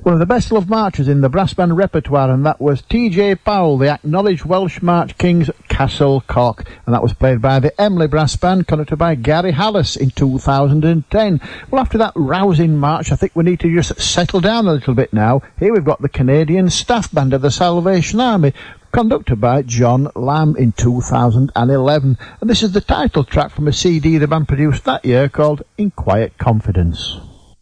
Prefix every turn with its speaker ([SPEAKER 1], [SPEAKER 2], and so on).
[SPEAKER 1] One of the best loved marches in the brass band repertoire, and that was T.J. Powell, the acknowledged Welsh March King's Castle Cock, and that was played by the Emley Brass Band, conducted by Gary Hallis in 2010. Well, after that rousing march, I think we need to just settle down a little bit now. Here we've got the Canadian Staff Band of the Salvation Army, conducted by John Lamb in 2011, and this is the title track from a CD the band produced that year called In Quiet Confidence.